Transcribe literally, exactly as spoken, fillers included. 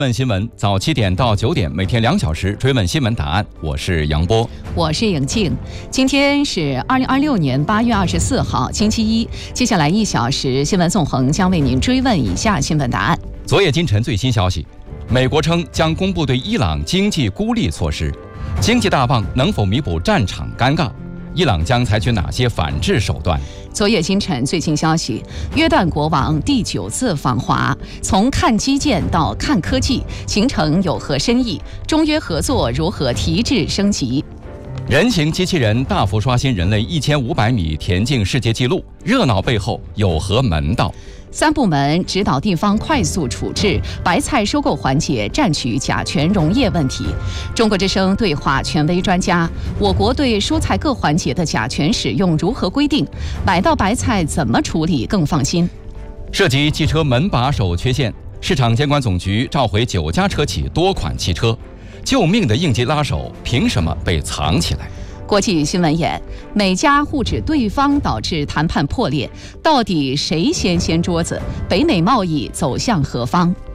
问新闻早七点到九点，每天两小时追问新闻答案。我是杨波， 我是颖静。今天是二零二六年八月二十四号，星期一。接下来一小时，新闻纵横将为您追问以下新闻答案。 昨夜今晨最新消息，美国称将公布对伊朗经济孤立措施，经济大棒能否弥补战场尴尬？伊朗将采取哪些反制手段？ 昨夜今晨最新消息，约旦国王第九次访华，从看基建到看科技，行程有何深意？中约合作如何提质升级？ 人形机器人大幅刷新人类一千五百米田径世界纪录，热闹背后有何门道？ 三部门指导地方快速处置白菜收购环节占取甲醛溶液问题。中国之声对话权威专家，我国对蔬菜各环节的甲醛使用如何规定？买到白菜怎么处理更放心？ 涉及汽车门把手缺陷，市场监管总局召回九家车企多款汽车，救命的应急拉手凭什么被藏起来？ 国际新闻眼，美加互指对方导致谈判破裂，到底谁先掀桌子？北美贸易走向何方？